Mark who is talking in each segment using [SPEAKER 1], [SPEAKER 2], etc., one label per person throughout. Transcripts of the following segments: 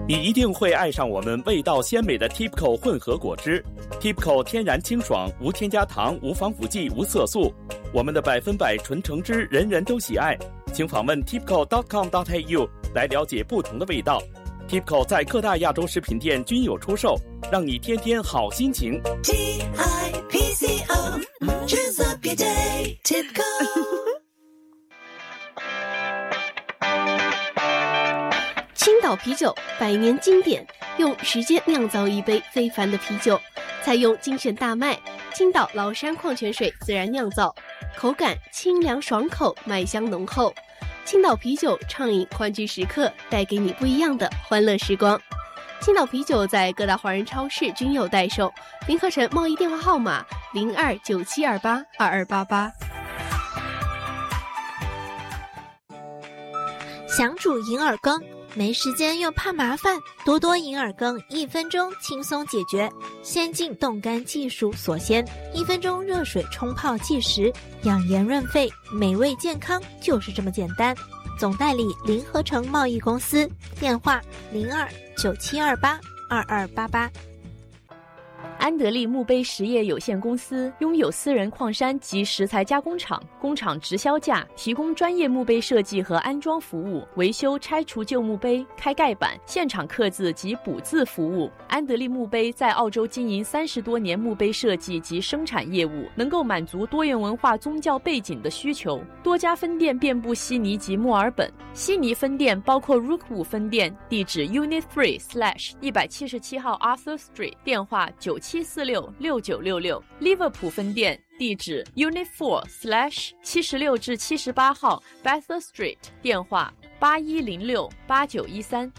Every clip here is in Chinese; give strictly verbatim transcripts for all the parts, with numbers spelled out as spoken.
[SPEAKER 1] 你一定会爱上我们味道鲜美的 Tipco 混合果汁。Tipco 天然清爽，无添加糖，无防腐剂，无色素。我们的百分百纯橙汁，人人都喜爱。请访问 tipco dot com dot a u 来了解不同的味道。Tipco 在各大亚洲食品店均有出售，让你天天好心情。
[SPEAKER 2] T I P C O Choose up your day Tipco
[SPEAKER 3] 青岛啤酒百年经典，用时间酿造一杯非凡的啤酒，采用精选大麦、青岛崂山矿泉水自然酿造，口感清凉爽口，麦香浓厚。青岛啤酒畅饮欢聚时刻，带给你不一样的欢乐时光。青岛啤酒在各大华人超市均有代售，林合成贸易电话号码零二九七二八二二八八。
[SPEAKER 4] 想煮银耳羹，没时间又怕麻烦，多多银耳羹一分钟轻松解决。先进冻干技术锁鲜，一分钟热水冲泡即食，养颜润肺，美味健康就是这么简单。总代理林合成贸易公司，电话零二九七二八二二八八。
[SPEAKER 5] 安德利墓碑实业有限公司拥有私人矿山及石材加工厂，工厂直销价，提供专业墓碑设计和安装服务，维修、拆除旧墓碑、开盖板、现场刻字及补字服务。安德利墓碑在澳洲经营三十多年墓碑设计及生产业务，能够满足多元文化宗教背景的需求。多家分店遍布悉尼及墨尔本。悉尼分店包括 Rookwood 分店，地址 Unit three slash 一百七十七号 Arthur Street， 电话九七四六六九六六。利物浦分店地址 Unit four slash 七十六至七十八号 Bathurst Street， 电话八一零六八九一三。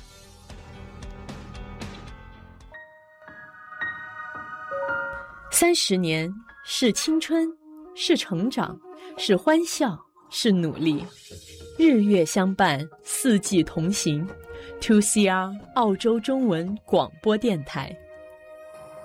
[SPEAKER 5] 三十年是青春，是成长，是欢笑，是努力。日月相伴，四季同行。two C R 澳洲中文广播电台。